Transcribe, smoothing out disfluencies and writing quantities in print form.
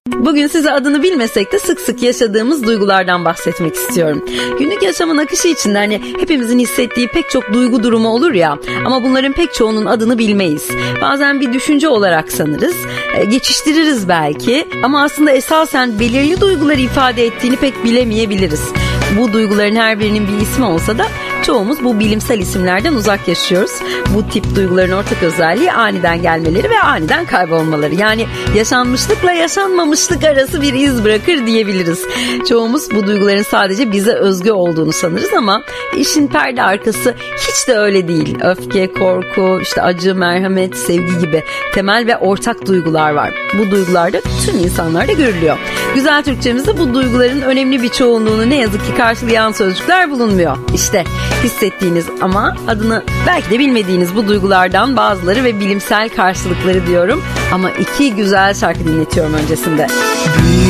Bugün size adını bilmesek de sık sık yaşadığımız duygulardan bahsetmek istiyorum. Günlük yaşamın akışı içinde hani hepimizin hissettiği pek çok duygu durumu olur ya, ama bunların pek çoğunun adını bilmeyiz. Bazen bir düşünce olarak sanırız, geçiştiririz belki, ama aslında esasen belirli duyguları ifade ettiğini pek bilemeyebiliriz. Bu duyguların her birinin bir ismi olsa da çoğumuz bu bilimsel isimlerden uzak yaşıyoruz. Bu tip duyguların ortak özelliği aniden gelmeleri ve aniden kaybolmaları. Yani yaşanmışlıkla yaşanmamışlık arası bir iz bırakır diyebiliriz. Çoğumuz bu duyguların sadece bize özgü olduğunu sanırız ama işin perde arkası hiç de öyle değil. Öfke, korku, işte acı, merhamet, sevgi gibi temel ve ortak duygular var. Bu duygular da tüm insanlarda görülüyor. Güzel Türkçemizde bu duyguların önemli bir çoğunluğunu ne yazık ki karşılayan sözcükler bulunmuyor. İşte hissettiğiniz ama adını belki de bilmediğiniz bu duygulardan bazıları ve bilimsel karşılıkları diyorum. Ama iki güzel şarkı dinletiyorum öncesinde.